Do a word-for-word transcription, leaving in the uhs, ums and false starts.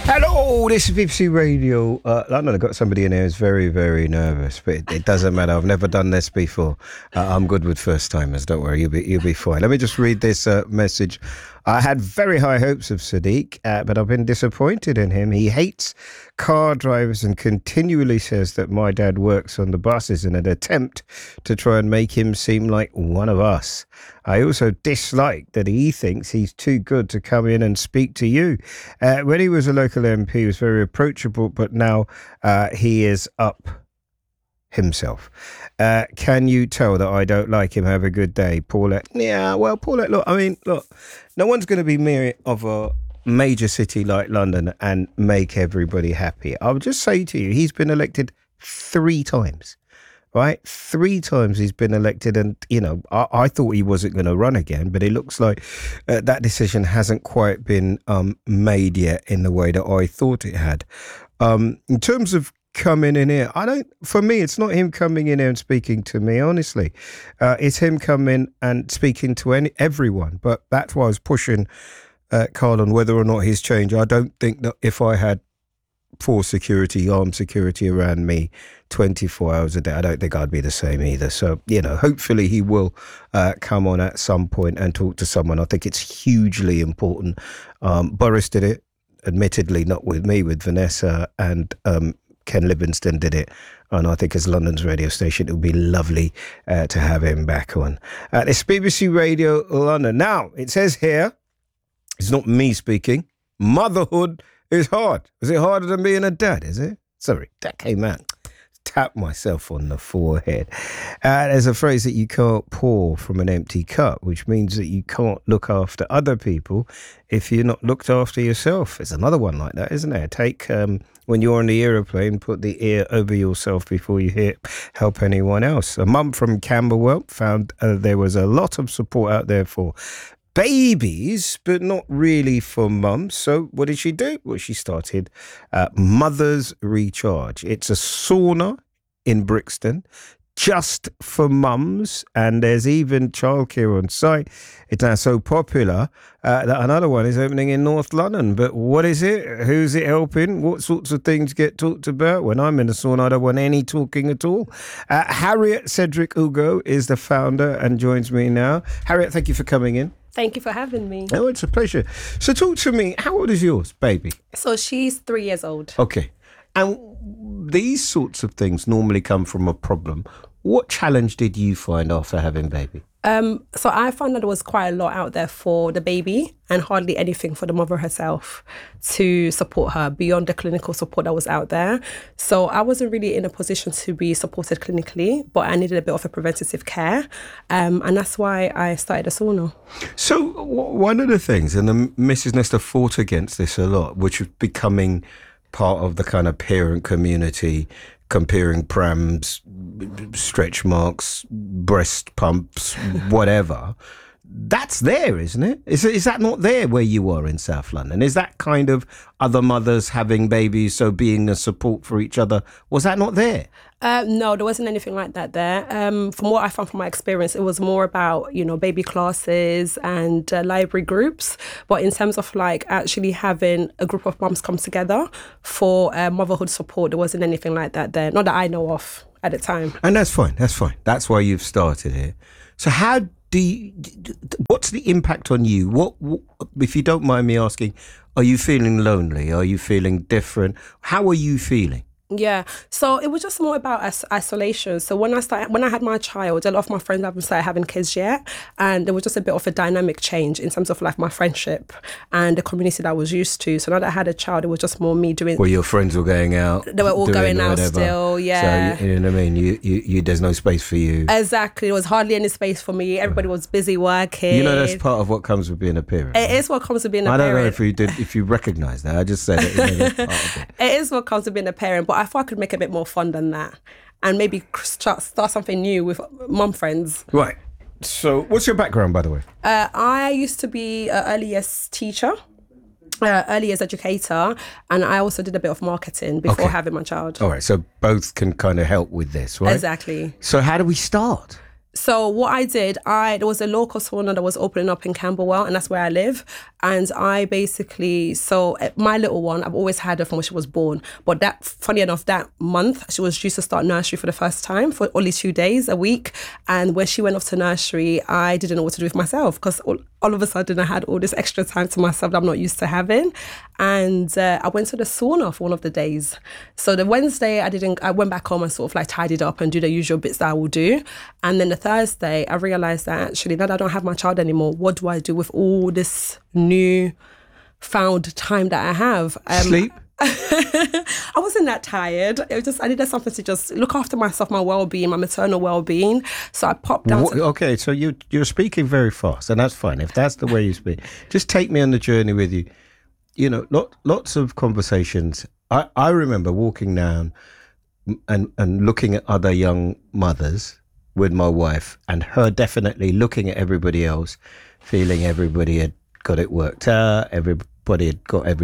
Hello, this is B B C Radio uh, London. I've got somebody in here who's very, very nervous, but it, it doesn't matter. I've never done this before. Uh, I'm good with first timers. Don't worry, you'll be you'll be fine. Let me just read this uh, message. I had very high hopes of Sadiq, uh, but I've been disappointed in him. He hates car drivers and continually says that my dad works on the buses in an attempt to try and make him seem like one of us. I also dislike that he thinks he's too good to come in and speak to you. Uh, when he was a local M P, he was very approachable, but now uh, he is up himself. Uh, can you tell that I don't like him? Have a good day, Paulette. Yeah, well, Paulette, look, I mean, look, no one's going to be mayor of a major city like London and make everybody happy. I'll just say to you, he's been elected three times. Right, three times he's been elected, and you know I, I thought he wasn't going to run again, but it looks like uh, that decision hasn't quite been um, made yet in the way that I thought it had. Um, in terms of coming in here, I don't. For me, it's not him coming in here and speaking to me. Honestly, uh, it's him coming and speaking to any everyone. But that's why I was pushing uh, Carl on whether or not he's changed. I don't think that if I had for security, armed security around me twenty-four hours a day, I don't think I'd be the same either. So, you know, hopefully he will uh, come on at some point and talk to someone. I think it's hugely important. Um, Boris did it, admittedly, not with me, with Vanessa, and um, Ken Livingstone did it. And I think as London's radio station, it would be lovely uh, to have him back on. Uh, it's B B C Radio London. Now, it says here, it's not me speaking, motherhood is hard. Is it harder than being a dad, is it? Sorry, that came out. Tap myself on the forehead. Uh, there's a phrase that you can't pour from an empty cup, which means that you can't look after other people if you're not looked after yourself. There's another one like that, isn't there? Take, um, when you're on the aeroplane, put the ear over yourself before you hit, help anyone else. A mum from Camberwell found uh, there was a lot of support out there for babies, but not really for mums. So what did she do? Well, she started uh, Mothers Recharge. It's a sauna in Brixton just for mums, and there's even childcare on site. It's now so popular uh, that another one is opening in North London. But what is it? Who's it helping? What sorts of things get talked about? When I'm in a sauna, I don't want any talking at all. Uh, Harriet Cedric Ugo is the founder and joins me now. Harriet, thank you for coming in. Thank you for having me. Oh, it's a pleasure. So talk to me. How old is yours, baby? So she's three years old. Okay. And these sorts of things normally come from a problem. What challenge did you find after having baby? Um, so I found that there was quite a lot out there for the baby and hardly anything for the mother herself to support her beyond the clinical support that was out there. So I wasn't really in a position to be supported clinically, but I needed a bit of a preventative care. Um, and that's why I started a sauna. So w- one of the things, and the, Missus Nestor fought against this a lot, which was becoming part of the kind of parent community, comparing prams, stretch marks, breast pumps, whatever. That's there, isn't it? Is, is that not there where you are in South London? Is that kind of other mothers having babies, so being a support for each other? Was that not there? Uh, no, there wasn't anything like that there. Um, from what I found from my experience, it was more about, you know, baby classes and uh, library groups. But in terms of like actually having a group of mums come together for uh, motherhood support, there wasn't anything like that there. Not that I know of at the time. And that's fine. That's fine. That's why you've started it. So how do you, what's the impact on you? What, what, if you don't mind me asking, are you feeling lonely? Are you feeling different? How are you feeling? Yeah, so it was just more about is- isolation. So when I started, when I had my child, a lot of my friends haven't started having kids yet, and there was just a bit of a dynamic change in terms of like my friendship and the community that I was used to. So now that I had a child, it was just more me doing. Well, your friends were going out. They were all going out whatever. still, yeah. So you, you know what I mean? You, you, you, there's no space for you. Exactly, there was hardly any space for me. Everybody was busy working. You know, that's part of what comes with being a parent. It right? is what comes with being a I parent. I don't know if you did, if you recognise that. I just said it. You know, that's part of it. It is what comes with being a parent, but I thought I could make it a bit more fun than that and maybe start, start something new with mum friends. Right. So what's your background, by the way? Uh, I used to be an early years teacher, uh, early years educator, and I also did a bit of marketing before Okay. having my child. All right. So both can kind of help with this, right? Exactly. So how do we start? So what I did, I there was a local sauna that was opening up in Camberwell, and that's where I live. And I basically, so uh, my little one, I've always had her from when she was born. But that, funny enough, that month she was due to start nursery for the first time for only two days a week. And when she went off to nursery, I didn't know what to do with myself because all, all of a sudden I had all this extra time to myself that I'm not used to having. And uh, I went to the sauna for one of the days. So the Wednesday, I didn't. I went back home and sort of like tidied up and do the usual bits that I will do. And then the Thursday, I realised that actually now that I don't have my child anymore, what do I do with all this new found time that I have? Um, Sleep? I wasn't that tired. It was just I needed something to just look after myself, my well-being, my maternal well-being. So I popped down. What, to- okay, so you, you're speaking very fast, and that's fine. If that's the way you speak, just take me on the journey with you. You know, lot, lots of conversations. I, I remember walking down and, and looking at other young mothers with my wife, and her definitely looking at everybody else, feeling everybody had got it worked out, everybody had got everything